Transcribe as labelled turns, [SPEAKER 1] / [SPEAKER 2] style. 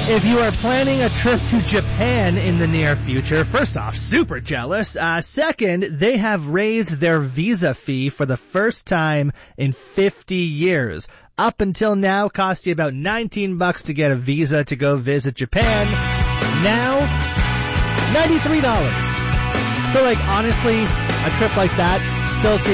[SPEAKER 1] If you are planning a trip to Japan in the near future, first off, super jealous. Second, they have raised their visa fee for the first time in 50 years. Up until now, cost you about $19 to get a visa to go visit Japan. Now, $93. So honestly, a trip like that still seems